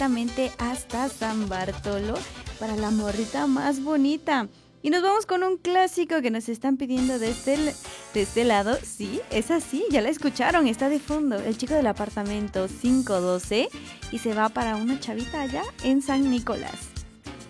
directamente hasta San Bartolo para la morrita más bonita. Y nos vamos con un clásico que nos están pidiendo de este lado. Sí, es así, ya la escucharon, está de fondo. El chico del apartamento 512 y se va para una chavita allá en San Nicolás.